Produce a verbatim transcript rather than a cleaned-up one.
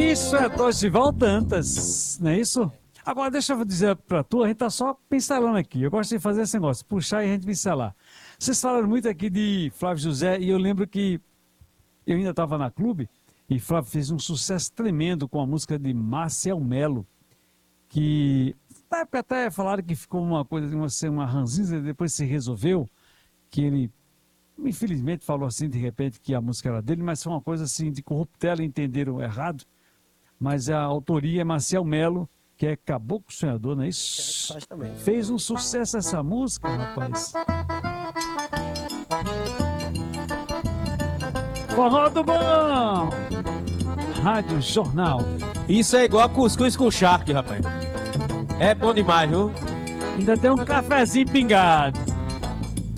Isso é Dorival Dantas, não é isso? Agora deixa eu dizer pra tu, a gente tá só pincelando aqui. Eu gosto de fazer esse negócio, puxar e a gente pincelar. Vocês falaram muito aqui de Flávio José e eu lembro que eu ainda estava na clube e Flávio fez um sucesso tremendo com a música de Marcel Melo, que na época até falaram que ficou uma coisa, uma, uma ranzinza, depois se resolveu, que ele infelizmente falou assim de repente que a música era dele, mas foi uma coisa assim de corruptela, entenderam errado, mas a autoria é Marcel Melo, que é Caboclo Sonhador, não é isso? Faz também. Fez um sucesso essa música, rapaz. Forró do Bom! Rádio Jornal. Isso é igual a cuscuz com charque, rapaz. É bom demais, viu? Ainda tem um cafezinho pingado.